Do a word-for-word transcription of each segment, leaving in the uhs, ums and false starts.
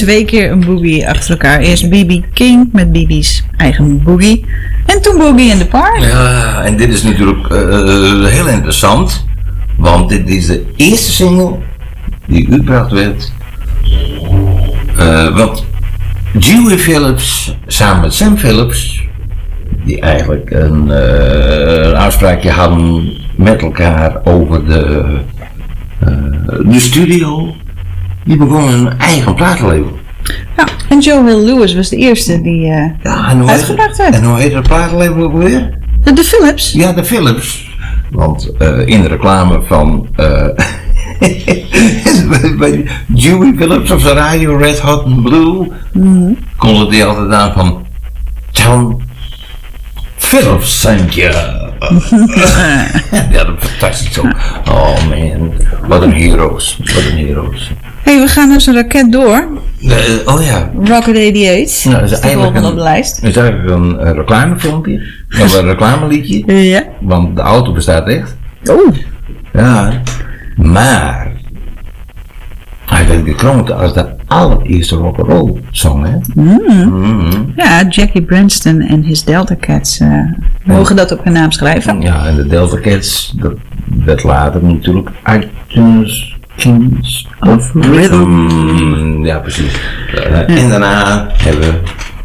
twee keer een boogie achter elkaar. Eerst B B King met B B's eigen boogie. En toen Boogie in the Park. Ja, en dit is natuurlijk uh, heel interessant. Want dit is de eerste single die uitgebracht werd. Uh, want Dewey Phillips samen met Sam Phillips, die eigenlijk een, uh, een afspraakje hadden met elkaar over de, uh, de studio, die begonnen een eigen platenlabel. Ja, en Joe Will Lewis was de eerste die uh, ja, en hoe uitgebracht heet, werd. En hoe heet het platenlabel ook weer? De, de Philips? Ja, de Philips. Want uh, in de reclame van uh, bij Dewey Phillips of de radio Red Hot and Blue, mm-hmm. kondigde die altijd aan van John Phillips sent you. Ja, dat is fantastisch ook. Oh man, wat een heroes, wat een heroes. Hé, hey, we gaan dus een raket door. Uh, oh ja. Rocket eenennegentig. Nou, dat is, is eigenlijk een, op de lijst. Dat is eigenlijk een uh, reclamefilmpje. Of een reclameliedje. Ja. Want de auto bestaat echt. Oh. Ja. Maar hij werd gekroond als de allereerste rock'n'roll song, hè? Mm. Mm-hmm. Ja, Jackie Branston en his Delta Cats uh, mogen dat op hun naam schrijven. Ja, en de Delta Cats, dat werd later natuurlijk iTunes Kings of Rhythm. Ja, precies. Uh, ja. En daarna hebben we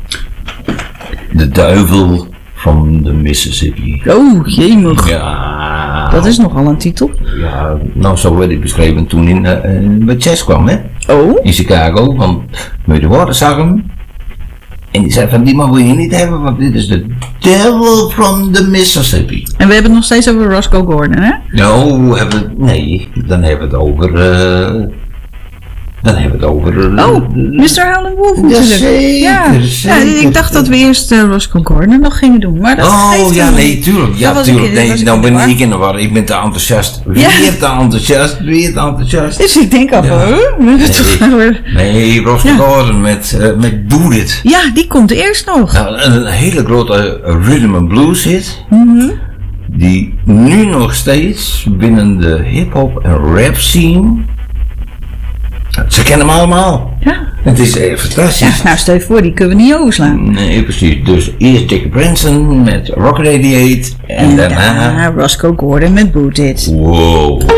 de duivel van de Mississippi. Oh, jemig. Ja. Dat is nogal een titel. Ja, nou zo werd ik beschreven toen in uh, bij Chess kwam, hè? Oh. In Chicago, want Muddy Waters zag hem. En die zei van, die man wil je niet hebben, want dit is de devil from the Mississippi. En we hebben het nog steeds over Roscoe Gordon, hè? Nou, hebben we, nee, dan hebben we het over, uh, dan hebben we het over... Uh, oh, mister Howlin' Wolf ja, natuurlijk. Zeker, ja, zeker. ja, ik dacht dat we eerst uh, Roscoe Gordon nog gingen doen, maar dat oh, geeft ja, hem. nee, tuurlijk, ja, tuurlijk, ik, nee, nou ben ik in de war, ik ben te enthousiast. Wie ja. heeft te enthousiast, wie heeft te enthousiast? Dus ik denk al van, ja. huh? Nee, nee, Roscoe ja. Gordon met, uh, met Boot It. Ja, die komt eerst nog. Nou, een hele grote uh, rhythm and blues hit. Mm-hmm. Die nu nog steeds binnen de hip-hop en rap scene. Ze kennen hem allemaal. Ja. Het is echt fantastisch. Ja, nou stel je voor, die kunnen we niet overslaan. Nee, precies. Dus eerst Jackie Branson met Rocket eenennegentig en, en daarna... daarna Roscoe Gordon met Boot It. Wow.